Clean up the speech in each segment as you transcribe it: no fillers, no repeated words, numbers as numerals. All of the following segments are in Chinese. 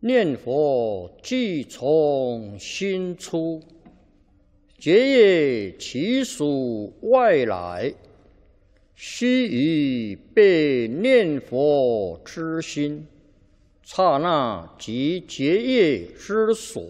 念佛即从心出，结业其属外来，须臾被念佛之心，刹那即结业之所。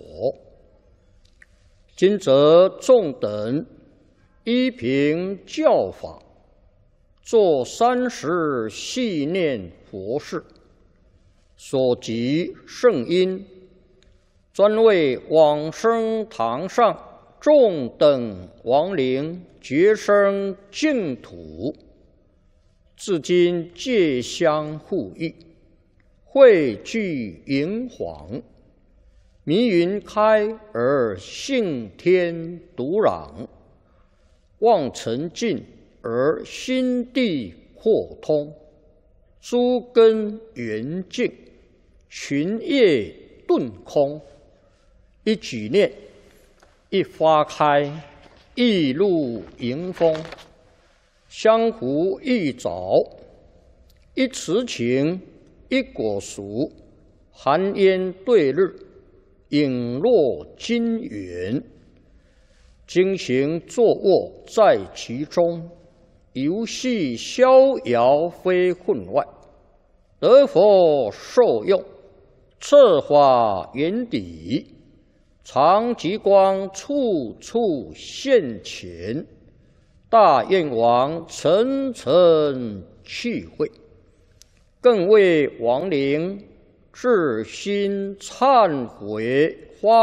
今则众等依凭教法，作30系念佛事，所及圣因，专为往生堂上众等亡灵觉生净土，至今皆相互益，汇聚银黄，迷云开而性天独朗，望尘尽而心地豁通，诸根圆净，群业顿空。一举念，一花开，一露迎风，相互一早，一慈情，一果熟，寒烟对日，影落金元。经行坐卧在其中，游戏逍遥非分外，得佛受用，策法圆底，常极光处处现前，大愿王层层去会，更为亡灵至心忏悔